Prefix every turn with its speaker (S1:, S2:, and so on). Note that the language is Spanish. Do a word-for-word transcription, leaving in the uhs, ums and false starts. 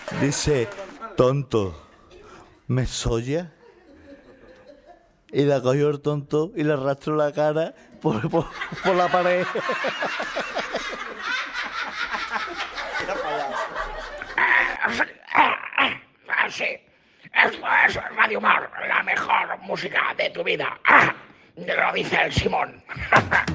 S1: Dice, tonto, ¿me soya? Y la cogió el tonto y le arrastró la cara por, por, por la pared.
S2: Sí, esto es Radio Mar, la mejor música de tu vida. Ah, lo dice el Simón.